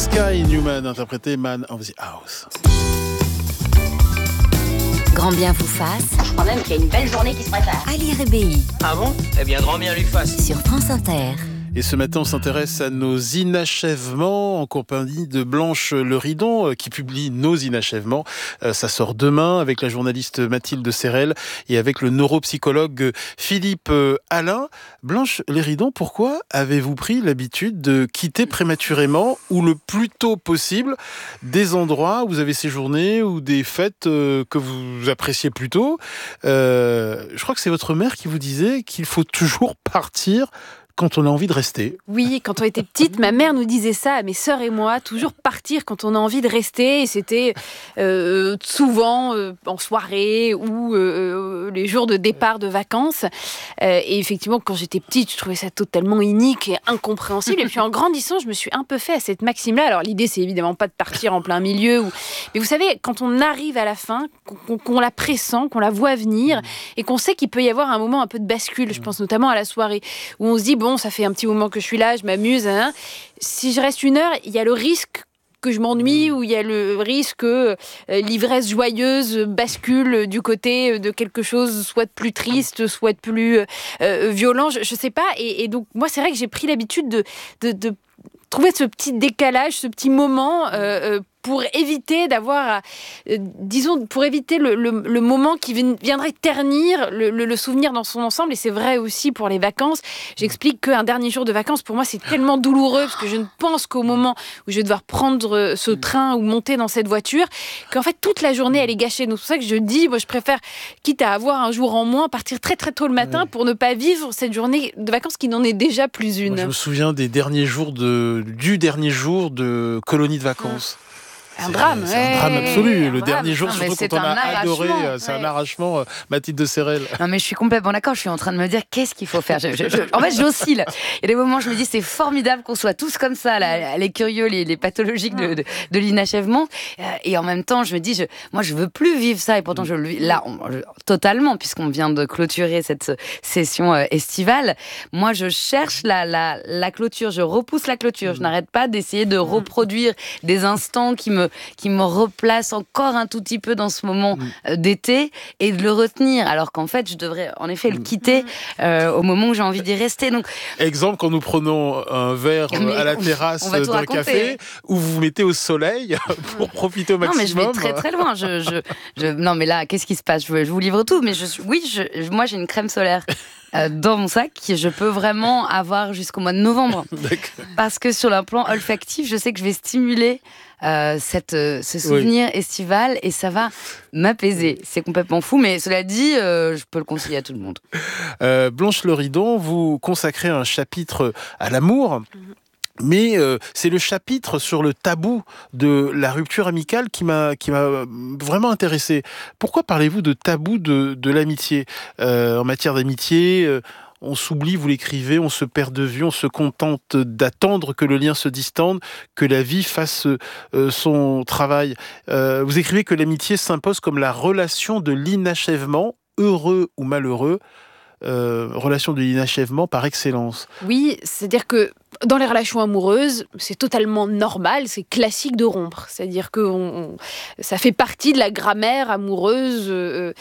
Sky Newman, interprété Man of the House. Grand bien vous fasse. Je crois même qu'il y a une belle journée qui se prépare. Ali Rébéi. Ah bon ? Eh bien, grand bien lui fasse. Sur France Inter. Et ce matin, on s'intéresse à nos inachèvements en compagnie de Blanche Leridon qui publie Nos inachèvements. Ça sort demain avec la journaliste Mathilde Serrel et avec le neuropsychologue Philippe Alain. Blanche Leridon, pourquoi avez-vous pris l'habitude de quitter prématurément ou le plus tôt possible des endroits où vous avez séjourné ou des fêtes que vous appréciez plutôt ? Je crois que c'est votre mère qui vous disait qu'il faut toujours partir quand on a envie de rester. Oui, quand on était petite, ma mère nous disait ça à mes sœurs et moi, toujours partir quand on a envie de rester. Et c'était souvent en soirée ou les jours de départ de vacances. Et effectivement, quand j'étais petite, je trouvais ça totalement inique et incompréhensible. Et puis en grandissant, je me suis un peu fait à cette maxime-là. Alors l'idée, c'est évidemment pas de partir en plein milieu. Mais vous savez, quand on arrive à la fin, qu'on la pressent, qu'on la voit venir et qu'on sait qu'il peut y avoir un moment un peu de bascule, je pense notamment à la soirée, où on se dit, bon, ça fait un petit moment que je suis là, je m'amuse. Hein. Si je reste une heure, il y a le risque que je m'ennuie ou il y a le risque que l'ivresse joyeuse bascule du côté de quelque chose soit de plus triste, soit de plus violent. Je sais pas. Et donc, moi, c'est vrai que j'ai pris l'habitude de trouver ce petit décalage, ce petit moment pour éviter d'avoir, pour éviter le moment qui viendrait ternir le souvenir dans son ensemble. Et c'est vrai aussi pour les vacances. J'explique qu'un dernier jour de vacances, pour moi, c'est tellement douloureux parce que je ne pense qu'au moment où je vais devoir prendre ce train ou monter dans cette voiture, qu'en fait, toute la journée, elle est gâchée. Donc, c'est pour ça que je dis, moi, je préfère, quitte à avoir un jour en moins, partir très, très tôt le matin pour ne pas vivre cette journée de vacances qui n'en est déjà plus une. Moi, je me souviens du dernier jour de colonie de vacances. Un drame. C'est un drame absolu. Le dernier jour, non, surtout quand on a adoré, c'est un arrachement. Mathilde Serrel. Non, mais je suis complètement d'accord. Je suis en train de me dire qu'est-ce qu'il faut faire. En fait, j'oscille. Il y a des moments où je me dis c'est formidable qu'on soit tous comme ça, là, les curieux, les pathologiques de l'inachèvement. Et en même temps, je me dis, moi, je veux plus vivre ça. Et pourtant, je le vis là, totalement, puisqu'on vient de clôturer cette session estivale. Moi, je cherche la clôture. Je repousse la clôture. Je n'arrête pas d'essayer de reproduire des instants qui me replace encore un tout petit peu dans ce moment d'été et de le retenir, alors qu'en fait je devrais en effet le quitter au moment où j'ai envie d'y rester. Donc, exemple, quand nous prenons un verre à la terrasse d'un café où vous vous mettez au soleil pour profiter au maximum. Non, mais je vais très très loin. Non, mais là, qu'est-ce qui se passe ? Je vous livre tout, mais moi j'ai une crème solaire dans mon sac que je peux vraiment avoir jusqu'au mois de novembre. Parce que sur le plan olfactif, je sais que je vais stimuler ce souvenir estival et ça va m'apaiser. C'est complètement fou, mais cela dit, je peux le conseiller à tout le monde. Blanche Leridon, vous consacrez un chapitre à l'amour. Mais c'est le chapitre sur le tabou de la rupture amicale qui m'a vraiment intéressé. Pourquoi parlez-vous de tabou de l'amitié ? En matière d'amitié, on s'oublie, vous l'écrivez, on se perd de vue, on se contente d'attendre que le lien se distende, que la vie fasse son travail. Vous écrivez que l'amitié s'impose comme la relation de l'inachèvement, heureux ou malheureux, relation de l'inachèvement par excellence. Oui, c'est-à-dire que dans les relations amoureuses, c'est totalement normal, c'est classique de rompre. C'est-à-dire que ça fait partie de la grammaire amoureuse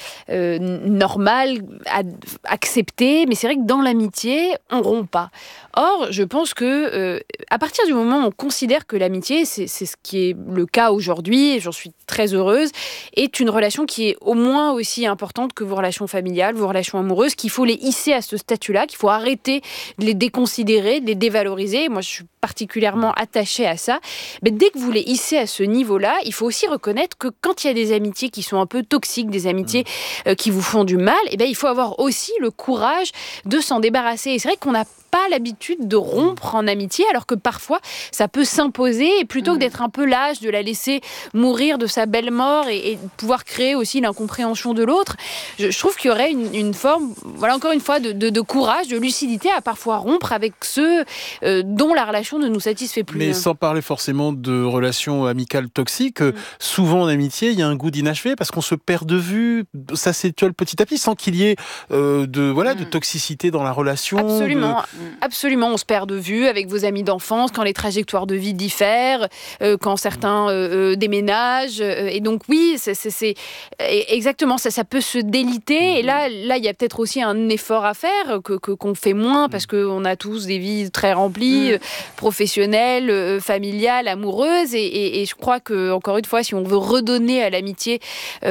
normale, acceptée. Mais c'est vrai que dans l'amitié, on rompt pas. Or, je pense que à partir du moment où on considère que l'amitié, c'est ce qui est le cas aujourd'hui, et j'en suis très heureuse, est une relation qui est au moins aussi importante que vos relations familiales, vos relations amoureuses, qu'il faut les hisser à ce statut-là, qu'il faut arrêter de les déconsidérer, de les dévaloriser. Moi, je suis particulièrement attachée à ça. Mais dès que vous les hissez à ce niveau-là, il faut aussi reconnaître que quand il y a des amitiés qui sont un peu toxiques, des amitiés qui vous font du mal, il faut avoir aussi le courage de s'en débarrasser. Et c'est vrai qu'on n'a pas l'habitude de rompre en amitié, alors que parfois, ça peut s'imposer. Et plutôt que d'être un peu lâche, de la laisser mourir de sa belle mort et de pouvoir créer aussi l'incompréhension de l'autre, je trouve qu'il y aurait une forme, voilà, encore une fois, de courage, de lucidité à parfois rompre avec ceux dont la relation relation ne nous satisfait plus. Mais sans parler forcément de relations amicales toxiques, souvent en amitié, il y a un goût d'inachevé parce qu'on se perd de vue, ça s'étiole petit à petit sans qu'il y ait de toxicité dans la relation. Absolument, on se perd de vue avec vos amis d'enfance, quand les trajectoires de vie diffèrent, quand certains déménagent. Et donc oui, c'est exactement ça peut se déliter. Et là, il y a peut-être aussi un effort à faire qu'on fait moins parce qu'on a tous des vies très remplies, professionnelles, familiales, amoureuses. Et je crois que, encore une fois, si on veut redonner à l'amitié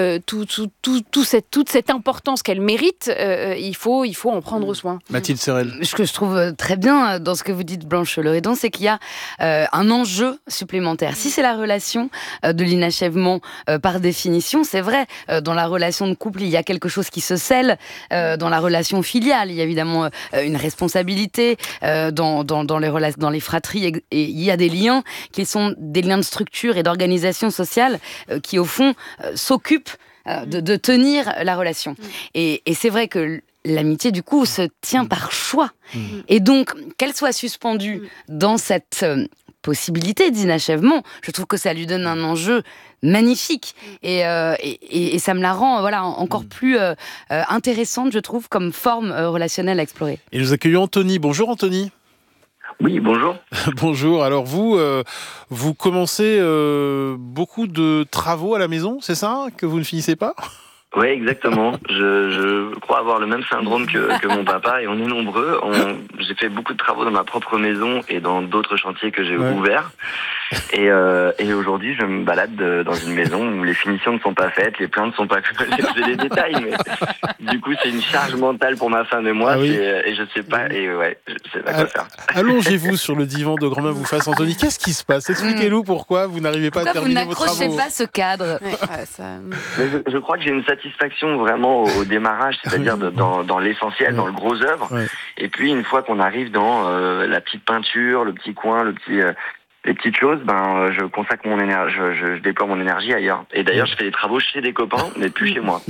toute cette importance qu'elle mérite, il faut en prendre soin. Mathilde Serrel. Ce que je trouve très bien dans ce que vous dites, Blanche Loridon, c'est qu'il y a un enjeu supplémentaire. Si c'est la relation de l'inachèvement par définition, c'est vrai, dans la relation de couple, il y a quelque chose qui se scelle. Dans la relation filiale, il y a évidemment une responsabilité. Dans les fratries, et il y a des liens qui sont des liens de structure et d'organisation sociale qui, au fond, s'occupent de tenir la relation. Et c'est vrai que l'amitié, du coup, se tient par choix. Et donc, qu'elle soit suspendue dans cette possibilité d'inachèvement, je trouve que ça lui donne un enjeu magnifique. Et ça me la rend encore plus intéressante, je trouve, comme forme relationnelle à explorer. Et nous accueillons Anthony. Bonjour Anthony. Oui, bonjour. Bonjour. Alors vous commencez beaucoup de travaux à la maison, c'est ça, que vous ne finissez pas ? Oui, exactement. Je crois avoir le même syndrome que mon papa et on est nombreux. J'ai fait beaucoup de travaux dans ma propre maison et dans d'autres chantiers que j'ai ouverts. Et aujourd'hui, je me balade dans une maison où les finitions ne sont pas faites, les plans ne sont pas faits. J'ai des détails, mais du coup, c'est une charge mentale pour ma femme et moi. Ah oui. Et je sais pas, je sais pas quoi faire. Allongez-vous sur le divan de grand-mère vous fasse, Anthony. Qu'est-ce qui se passe ? Expliquez-nous pourquoi vous n'arrivez pas à terminer vos travaux. Pourquoi vous n'accrochez pas ce cadre ? Mais je crois que j'ai une satisfaction vraiment au démarrage, c'est-à-dire dans l'essentiel, dans le gros œuvre. Ouais. Et puis, une fois qu'on arrive dans la petite peinture, le petit coin, les petites choses, je consacre mon énergie, je déploie mon énergie ailleurs. Et d'ailleurs, je fais des travaux chez des copains, mais plus chez moi.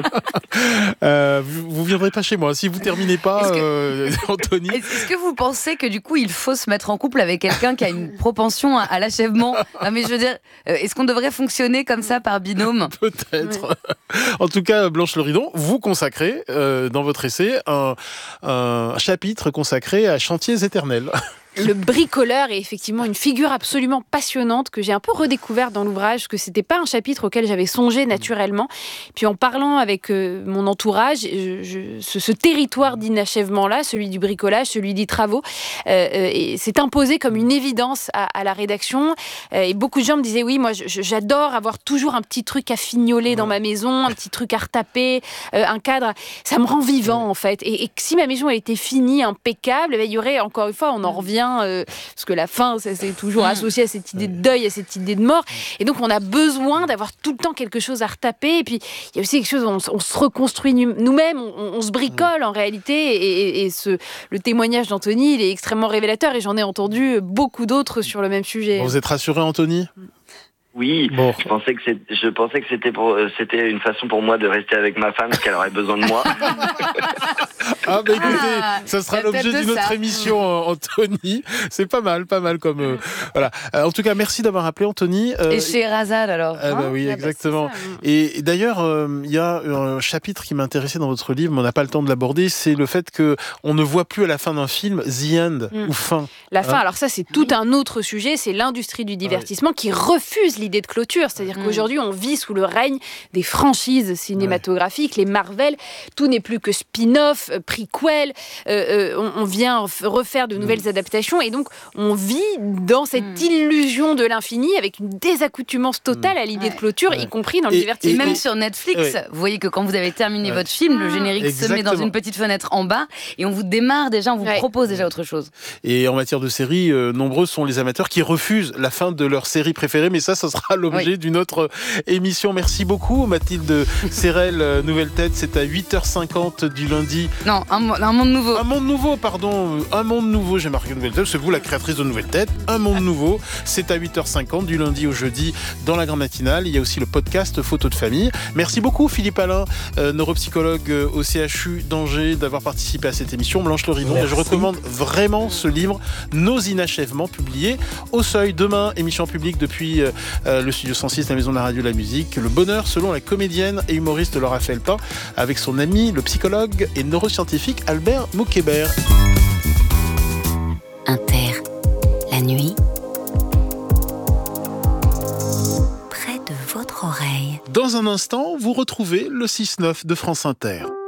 Vous viendrez pas chez moi si vous terminez pas, Anthony. Est-ce que vous pensez que du coup, il faut se mettre en couple avec quelqu'un qui a une propension à l'achèvement ? Non, mais je veux dire, est-ce qu'on devrait fonctionner comme ça par binôme ? Peut-être. Ouais. En tout cas, Blanche Loridon, vous consacrez dans votre essai un chapitre consacré à Chantiers éternels. Le bricoleur est effectivement une figure absolument passionnante que j'ai un peu redécouvert dans l'ouvrage, que c'était pas un chapitre auquel j'avais songé naturellement. Puis en parlant avec mon entourage, ce territoire d'inachèvement-là, celui du bricolage, celui des travaux, s'est imposé comme une évidence à la rédaction. Et beaucoup de gens me disaient, oui, moi j'adore avoir toujours un petit truc à fignoler dans ma maison, un petit truc à retaper, un cadre. Ça me rend vivant en fait. Et si ma maison elle était finie, impeccable, il y aurait, encore une fois, on en revient parce que la fin, c'est toujours associé à cette idée de deuil, à cette idée de mort. Et donc, on a besoin d'avoir tout le temps quelque chose à retaper. Et puis, il y a aussi quelque chose où on se reconstruit nous-mêmes, on se bricole en réalité. Et le témoignage d'Anthony, il est extrêmement révélateur. Et j'en ai entendu beaucoup d'autres sur le même sujet. Vous êtes rassuré, Anthony ? Oui, bon. Je pensais que c'était une façon pour moi de rester avec ma femme, parce qu'elle aurait besoin de moi. Ah bah écoutez, ça sera l'objet d'une autre émission, Anthony. C'est pas mal comme voilà. En tout cas, merci d'avoir appelé, Anthony. Et chez Razal alors. Oui, exactement. Et d'ailleurs, il y a un chapitre qui m'intéressait dans votre livre, mais on n'a pas le temps de l'aborder. C'est le fait que on ne voit plus à la fin d'un film the end ou fin. La fin. Alors ça, c'est tout un autre sujet. C'est l'industrie du divertissement qui refuse l'idée de clôture. C'est-à-dire qu'aujourd'hui, on vit sous le règne des franchises cinématographiques, les Marvel. Tout n'est plus que spin-off, prequel. On vient refaire de nouvelles adaptations. Et donc, on vit dans cette illusion de l'infini avec une désaccoutumance totale à l'idée de clôture, y compris dans le divertissement. Et même sur Netflix, vous voyez que quand vous avez terminé votre film, le générique se met dans une petite fenêtre en bas et on vous démarre déjà, on vous propose déjà autre chose. Et en matière de série, nombreux sont les amateurs qui refusent la fin de leur série préférée, mais ça sera l'objet d'une autre émission. Merci beaucoup, Mathilde Serrel, Nouvelle Tête. C'est à 8h50 du lundi Non, un monde nouveau. Un monde nouveau, pardon. Un monde nouveau, j'ai marqué Nouvelle Tête. C'est vous la créatrice de Nouvelle Tête. Un monde nouveau, c'est à 8h50 du lundi au jeudi dans la grande matinale. Il y a aussi le podcast Photos de famille. Merci beaucoup Philippe Alain, neuropsychologue au CHU d'Angers, d'avoir participé à cette émission. Blanche Le Ridon. Je recommande vraiment ce livre, Nos inachèvements, publié au Seuil. Demain, émission publique depuis le studio 106, la maison de la radio et de la musique. Le bonheur selon la comédienne et humoriste Laura Felpin, avec son ami, le psychologue et neuroscientifique Albert Moukébert. Inter, la nuit, près de votre oreille. Dans un instant, vous retrouvez le 6-9 de France Inter.